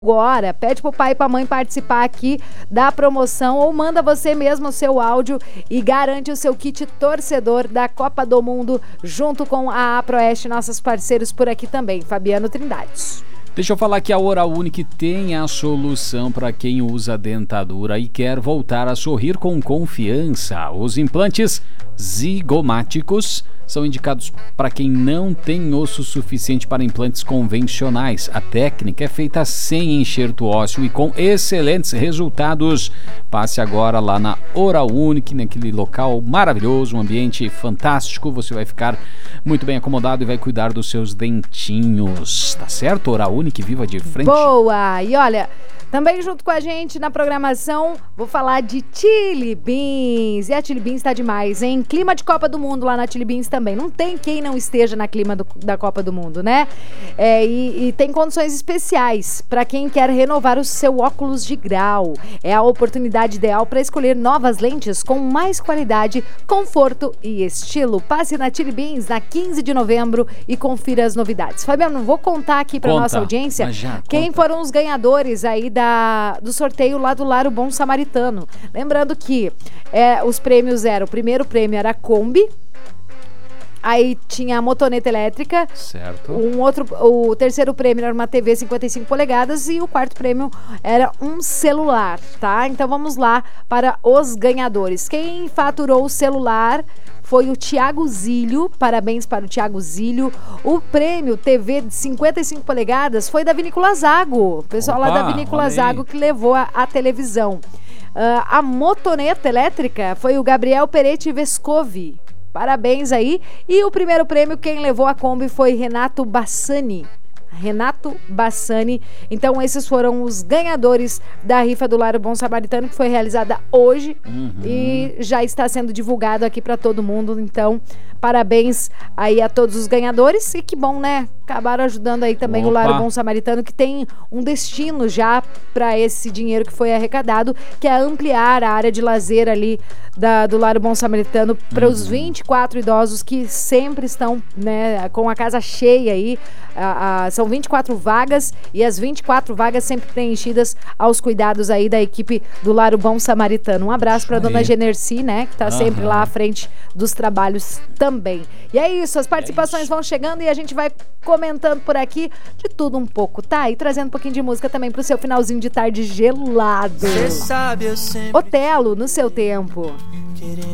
Agora, pede pro pai e pra mãe participar aqui da promoção ou manda você mesmo o seu áudio e garante o seu kit torcedor da Copa do Mundo junto com a Aproeste, nossos parceiros por aqui também, Fabiano Trindade. Deixa eu falar que a Oral Unique tem a solução para quem usa dentadura e quer voltar a sorrir com confiança. Os implantes zigomáticos são indicados para quem não tem osso suficiente para implantes convencionais. A técnica é feita sem enxerto ósseo e com excelentes resultados. Passe agora lá na Oral Unique, naquele local maravilhoso, um ambiente fantástico. Você vai ficar muito bem acomodado e vai cuidar dos seus dentinhos. Tá certo? Oral Unique, viva de frente. Boa! E olha, também junto com a gente na programação, vou falar de Chili Beans. E a Chili Beans tá demais, hein? Clima de Copa do Mundo lá na Chili Beans também. Não tem quem não esteja na clima da Copa do Mundo, né? E tem condições especiais para quem quer renovar o seu óculos de grau. É a oportunidade ideal para escolher novas lentes com mais qualidade, conforto e estilo. Passe na Chili Beans na 15 de novembro e confira as novidades. Fabiano, vou contar aqui para nossa audiência quem foram os ganhadores aí do sorteio lá do Lar o Bom Samaritano. Lembrando que os prêmios eram, o primeiro prêmio era a Kombi, aí tinha a motoneta elétrica, certo. O terceiro prêmio era uma TV 55 polegadas e o quarto prêmio era um celular, tá? Então vamos lá para os ganhadores. Quem faturou o celular foi o Thiago Zílio, parabéns para o Thiago Zílio. O prêmio TV de 55 polegadas foi da Vinícola Zago, o pessoal lá da Vinícola Zago que levou a televisão. A motoneta elétrica foi o Gabriel Peretti Vescovi, parabéns aí. E o primeiro prêmio, quem levou a Kombi foi Renato Bassani. Então esses foram os ganhadores da rifa do Lar o Bom Samaritano, que foi realizada hoje e já está sendo divulgado aqui para todo mundo. Então parabéns aí a todos os ganhadores e que bom, né? Acabaram ajudando aí também o Lar o Bom Samaritano, que tem um destino já para esse dinheiro que foi arrecadado, que é ampliar a área de lazer ali do Lar o Bom Samaritano para os 24 idosos que sempre estão, né, com a casa cheia aí. São 24 vagas e as 24 vagas sempre preenchidas aos cuidados aí da equipe do Lar o Bom Samaritano. Um abraço para dona Generci, né, que tá sempre lá à frente dos trabalhos também. E é isso, as participações vão chegando e a gente vai comentando por aqui de tudo um pouco, tá? E trazendo um pouquinho de música também pro seu finalzinho de tarde gelado. Cê sabe, eu sempre... Otelo, no seu tempo.